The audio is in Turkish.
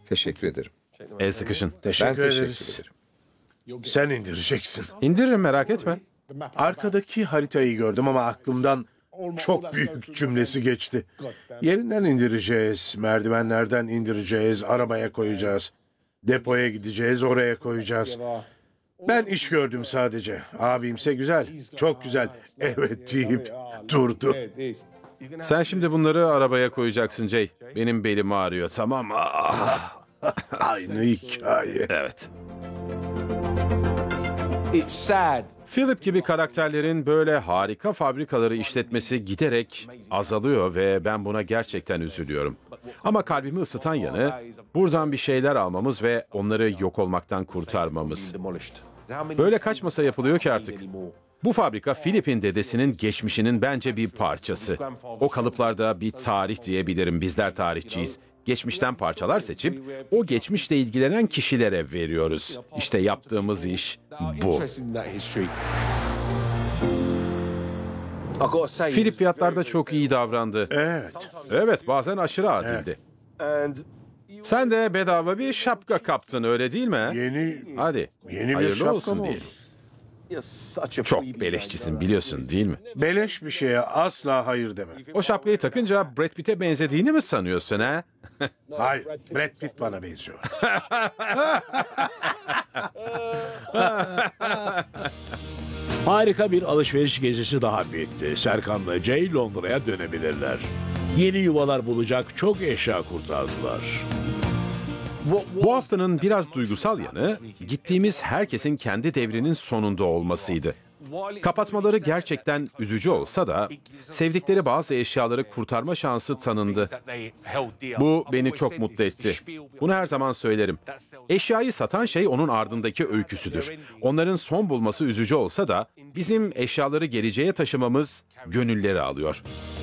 Teşekkür ederim. El sıkışın. Ben Teşekkür teşekkür ederiz. ederim. Sen indireceksin. İndiririm, merak etme. Arkadaki haritayı gördüm ama aklımdan çok büyük cümlesi geçti. Yerinden indireceğiz, merdivenlerden indireceğiz, arabaya koyacağız. Depoya gideceğiz, oraya koyacağız. Ben iş gördüm sadece. Abimse güzel, çok güzel. Evet deyip durdu. Sen şimdi bunları arabaya koyacaksın Jay. Benim belim ağrıyor, tamam mı? Ah, Aynı hikaye. evet. It's sad. Philip gibi karakterlerin böyle harika fabrikaları işletmesi giderek azalıyor ve ben buna gerçekten üzülüyorum. Ama kalbimi ısıtan yanı buradan bir şeyler almamız ve onları yok olmaktan kurtarmamız. Böyle kaç masa yapılıyor ki artık? Bu fabrika Philip'in dedesinin geçmişinin bence bir parçası. O kalıplarda bir tarih diyebilirim, bizler tarihçiyiz. Geçmişten parçalar seçip o geçmişle ilgilenen kişilere veriyoruz. İşte yaptığımız iş bu. Interest in that history. I gotta say, Philip fiyatlarda çok iyi davrandı. Evet. Evet, bazen aşırı adildi. and Sen de bedava bir şapka kaptın, öyle değil mi? Hadi, Yeni bir hayırlı şapka olsun mı diyelim. oldu? you're such a Çok freebie, beleşçisin, mate. biliyorsun değil mi? Beleş bir şeye asla hayır demem. O şapkayı takınca Brad Pitt'e benzediğini mi sanıyorsun ha? Hayır, Brad Pitt bana benziyor. Harika bir alışveriş gezisi daha bitti. Serkan'la Jay Londra'ya dönebilirler. Yeni yuvalar bulacak çok eşya kurtardılar. Bu haftanın biraz duygusal yanı, gittiğimiz herkesin kendi devrinin sonunda olmasıydı. Kapatmaları gerçekten üzücü olsa da sevdikleri bazı eşyaları kurtarma şansı tanındı. Bu beni çok mutlu etti. Bunu her zaman söylerim. Eşyayı satan şey onun ardındaki öyküsüdür. Onların son bulması üzücü olsa da bizim eşyaları geleceğe taşımamız gönülleri alıyor.